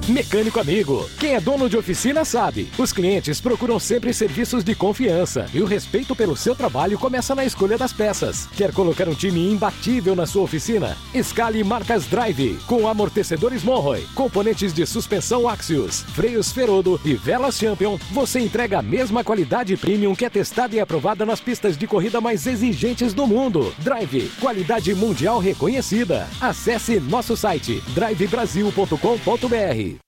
Mecânico Amigo. Quem é dono de oficina sabe. Os clientes procuram sempre serviços de confiança e o respeito pelo seu trabalho começa na escolha das peças. Quer colocar um time imbatível na sua oficina? Escale marcas Drive, com amortecedores Monroe, componentes de suspensão Axios, freios Ferodo e velas Champion. Você entrega a mesma qualidade premium que é testada e aprovada nas pistas de corrida mais exigentes do mundo. Drive, qualidade mundial reconhecida. Acesse nosso site drivebrasil.com.br.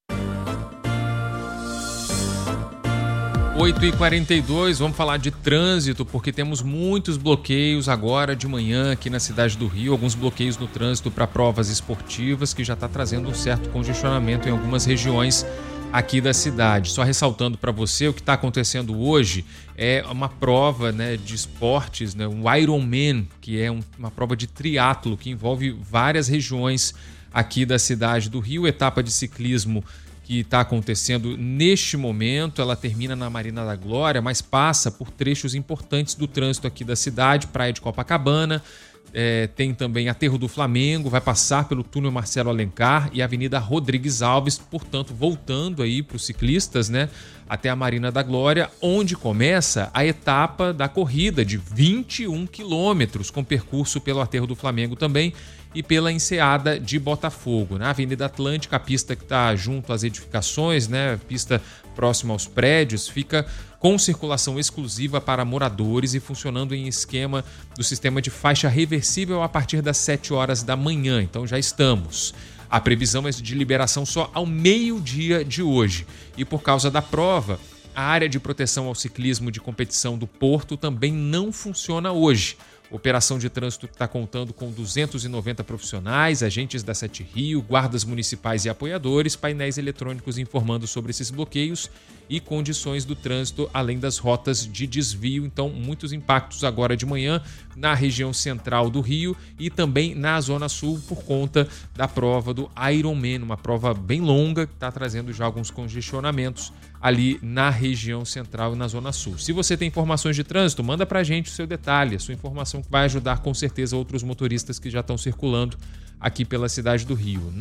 8h42, vamos falar de trânsito, porque temos muitos bloqueios agora de manhã aqui na cidade do Rio, alguns bloqueios no trânsito para provas esportivas, que já está trazendo um certo congestionamento em algumas regiões aqui da cidade. Só ressaltando para você, o que está acontecendo hoje é uma prova, né, de esportes, né, um Ironman, que é uma prova de triatlo, que envolve várias regiões aqui da cidade do Rio, etapa de ciclismo que está acontecendo neste momento. Ela termina na Marina da Glória, mas passa por trechos importantes do trânsito aqui da cidade, Praia de Copacabana, tem também Aterro do Flamengo, vai passar pelo túnel Marcelo Alencar e Avenida Rodrigues Alves, portanto voltando aí para os ciclistas, né, até a Marina da Glória, onde começa a etapa da corrida de 21 quilômetros, com percurso pelo Aterro do Flamengo também e pela Enseada de Botafogo. Na Avenida Atlântica, a pista que está junto às edificações, né, pista próxima aos prédios, fica com circulação exclusiva para moradores e funcionando em esquema do sistema de faixa reversível a partir das 7 horas da manhã. Então já estamos. A previsão é de liberação só ao meio-dia de hoje. E por causa da prova, a área de proteção ao ciclismo de competição do Porto também não funciona hoje. Operação de trânsito que está contando com 290 profissionais, agentes da Sete Rio, guardas municipais e apoiadores, painéis eletrônicos informando sobre esses bloqueios e condições do trânsito, além das rotas de desvio. Então, muitos impactos agora de manhã na região central do Rio e também na Zona Sul por conta da prova do Ironman, uma prova bem longa que está trazendo já alguns congestionamentos ali na região central e na Zona Sul. Se você tem informações de trânsito, manda pra gente o seu detalhe, a sua informação, que vai ajudar com certeza outros motoristas que já estão circulando aqui pela cidade do Rio.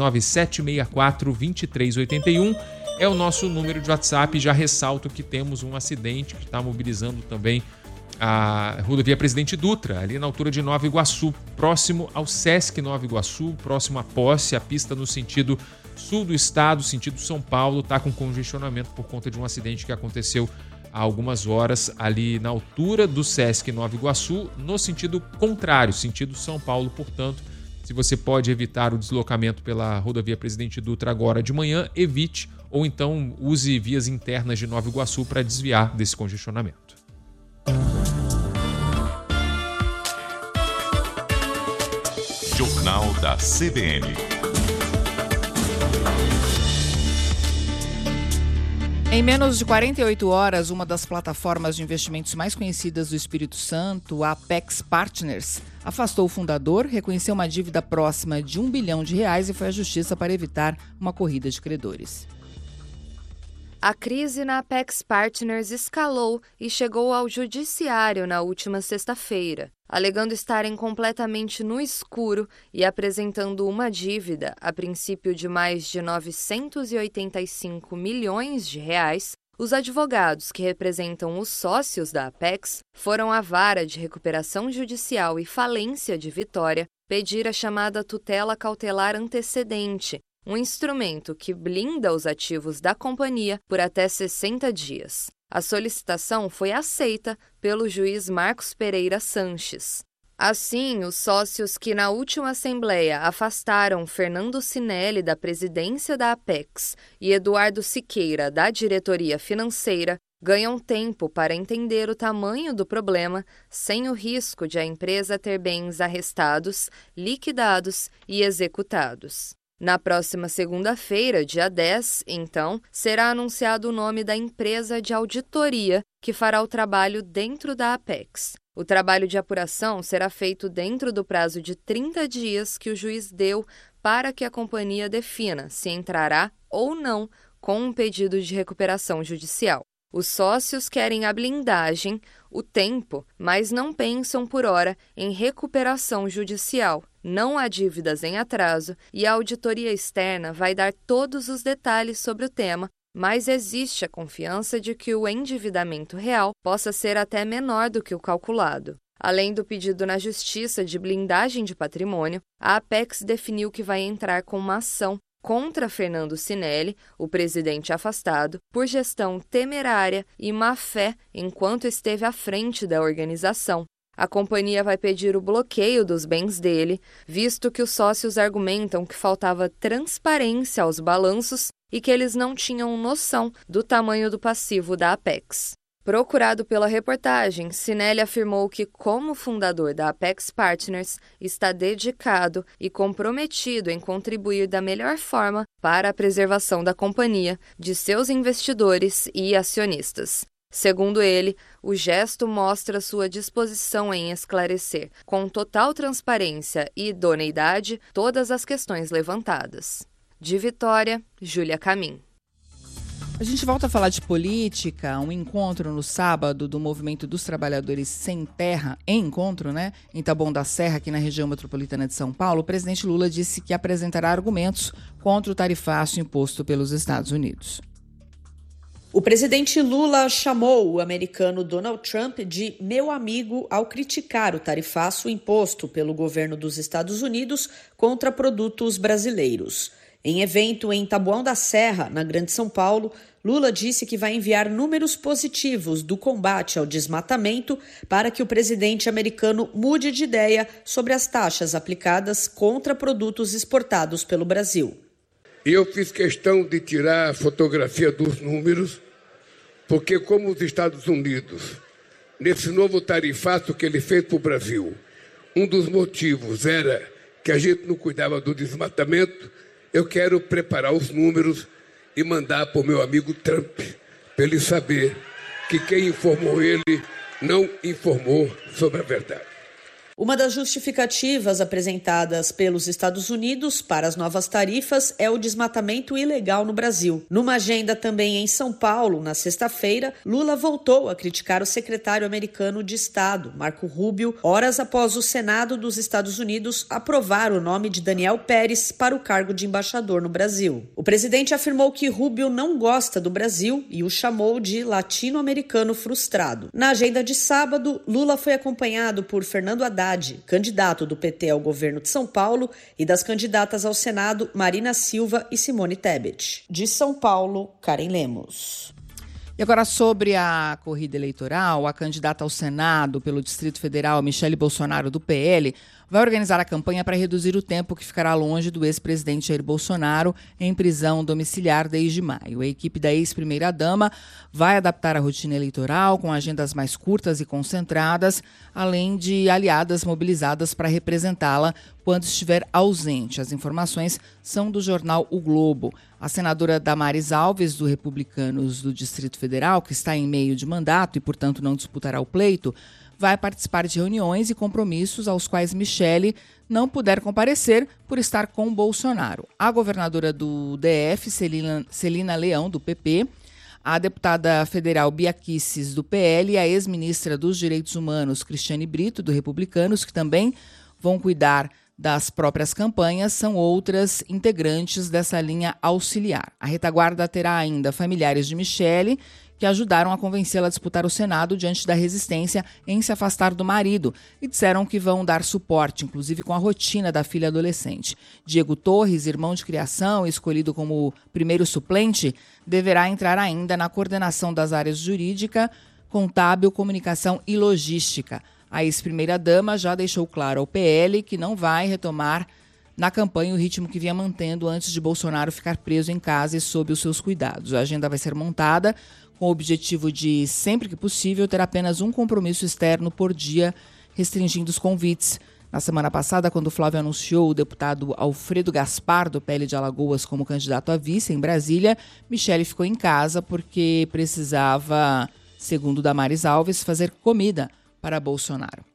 99764-2381 é o nosso número de WhatsApp. Já ressalto que temos um acidente que está mobilizando também a rodovia Presidente Dutra, ali na altura de Nova Iguaçu, próximo ao Sesc Nova Iguaçu, próximo à Posse, a pista no sentido sul do estado, sentido São Paulo, está com congestionamento por conta de um acidente que aconteceu há algumas horas ali na altura do Sesc Nova Iguaçu, no sentido contrário, sentido São Paulo. Portanto, se você pode evitar o deslocamento pela rodovia Presidente Dutra agora de manhã, evite, ou então use vias internas de Nova Iguaçu para desviar desse congestionamento. Jornal da CBN. Em menos de 48 horas, uma das plataformas de investimentos mais conhecidas do Espírito Santo, a Apex Partners, afastou o fundador, reconheceu uma dívida próxima de R$1 bilhão e foi à justiça para evitar uma corrida de credores. A crise na Apex Partners escalou e chegou ao judiciário na última sexta-feira, alegando estarem completamente no escuro e apresentando uma dívida, a princípio de mais de 985 milhões de reais. Os advogados que representam os sócios da Apex foram à Vara de Recuperação Judicial e Falência de Vitória pedir a chamada tutela cautelar antecedente, um instrumento que blinda os ativos da companhia por até 60 dias. A solicitação foi aceita pelo juiz Marcos Pereira Sanches. Assim, os sócios que na última assembleia afastaram Fernando Sinelli da presidência da Apex e Eduardo Siqueira da diretoria financeira ganham tempo para entender o tamanho do problema sem o risco de a empresa ter bens arrestados, liquidados e executados. Na próxima segunda-feira, dia 10, então, será anunciado o nome da empresa de auditoria que fará o trabalho dentro da Apex. O trabalho de apuração será feito dentro do prazo de 30 dias que o juiz deu para que a companhia defina se entrará ou não com um pedido de recuperação judicial. Os sócios querem a blindagem, o tempo, mas não pensam por hora em recuperação judicial. Não há dívidas em atraso e a auditoria externa vai dar todos os detalhes sobre o tema, mas existe a confiança de que o endividamento real possa ser até menor do que o calculado. Além do pedido na Justiça de blindagem de patrimônio, a Apex definiu que vai entrar com uma ação contra Fernando Sinelli, o presidente afastado, por gestão temerária e má-fé enquanto esteve à frente da organização. A companhia vai pedir o bloqueio dos bens dele, visto que os sócios argumentam que faltava transparência aos balanços e que eles não tinham noção do tamanho do passivo da Apex. Procurado pela reportagem, Sinelli afirmou que, como fundador da Apex Partners, está dedicado e comprometido em contribuir da melhor forma para a preservação da companhia, de seus investidores e acionistas. Segundo ele, o gesto mostra sua disposição em esclarecer, com total transparência e idoneidade, todas as questões levantadas. De Vitória, Júlia Camim. A gente volta a falar de política, um encontro no sábado do Movimento dos Trabalhadores Sem Terra, em Taboão da Serra, aqui na região metropolitana de São Paulo. O presidente Lula disse que apresentará argumentos contra o tarifaço imposto pelos Estados Unidos. O presidente Lula chamou o americano Donald Trump de meu amigo ao criticar o tarifaço imposto pelo governo dos Estados Unidos contra produtos brasileiros. Em evento em Taboão da Serra, na Grande São Paulo, Lula disse que vai enviar números positivos do combate ao desmatamento para que o presidente americano mude de ideia sobre as taxas aplicadas contra produtos exportados pelo Brasil. Eu fiz questão de tirar a fotografia dos números, porque como os Estados Unidos, nesse novo tarifaço que ele fez para o Brasil, um dos motivos era que a gente não cuidava do desmatamento. Eu quero preparar os números e mandar para o meu amigo Trump, para ele saber que quem informou ele não informou sobre a verdade. Uma das justificativas apresentadas pelos Estados Unidos para as novas tarifas é o desmatamento ilegal no Brasil. Numa agenda também em São Paulo, na sexta-feira, Lula voltou a criticar o secretário americano de Estado, Marco Rubio, horas após o Senado dos Estados Unidos aprovar o nome de Daniel Pérez para o cargo de embaixador no Brasil. O presidente afirmou que Rubio não gosta do Brasil e o chamou de latino-americano frustrado. Na agenda de sábado, Lula foi acompanhado por Fernando Haddad, candidato do PT ao governo de São Paulo, e das candidatas ao Senado, Marina Silva e Simone Tebet. De São Paulo, Karen Lemos. E agora sobre a corrida eleitoral, a candidata ao Senado pelo Distrito Federal, Michele Bolsonaro, do PL, vai organizar a campanha para reduzir o tempo que ficará longe do ex-presidente Jair Bolsonaro em prisão domiciliar desde maio. A equipe da ex-primeira-dama vai adaptar a rotina eleitoral com agendas mais curtas e concentradas, além de aliadas mobilizadas para representá-la quando estiver ausente. As informações são do jornal O Globo. A senadora Damares Alves, do Republicanos do Distrito Federal, que está em meio de mandato e, portanto, não disputará o pleito, vai participar de reuniões e compromissos aos quais Michele não puder comparecer por estar com Bolsonaro. A governadora do DF, Celina Leão, do PP, a deputada federal Bia Kicis, do PL, e a ex-ministra dos Direitos Humanos, Cristiane Brito, do Republicanos, que também vão cuidar das próprias campanhas, são outras integrantes dessa linha auxiliar. A retaguarda terá ainda familiares de Michele, que ajudaram a convencê-la a disputar o Senado diante da resistência em se afastar do marido e disseram que vão dar suporte, inclusive com a rotina da filha adolescente. Diego Torres, irmão de criação, escolhido como primeiro suplente, deverá entrar ainda na coordenação das áreas jurídica, contábil, comunicação e logística. A ex-primeira-dama já deixou claro ao PL que não vai retomar na campanha o ritmo que vinha mantendo antes de Bolsonaro ficar preso em casa e sob os seus cuidados. A agenda vai ser montada com o objetivo de, sempre que possível, ter apenas um compromisso externo por dia, restringindo os convites. Na semana passada, quando Flávio anunciou o deputado Alfredo Gaspar, do PL de Alagoas, como candidato a vice em Brasília, Michele ficou em casa porque precisava, segundo Damares Alves, fazer comida para Bolsonaro.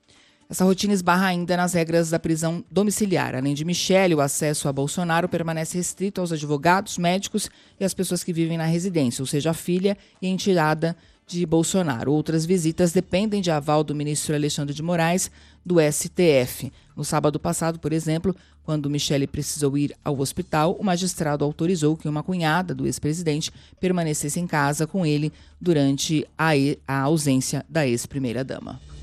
Essa rotina esbarra ainda nas regras da prisão domiciliar. Além de Michele, o acesso a Bolsonaro permanece restrito aos advogados, médicos e às pessoas que vivem na residência, ou seja, a filha e a enteada de Bolsonaro. Outras visitas dependem de aval do ministro Alexandre de Moraes, do STF. No sábado passado, por exemplo, quando Michele precisou ir ao hospital, o magistrado autorizou que uma cunhada do ex-presidente permanecesse em casa com ele durante a ausência da ex-primeira-dama.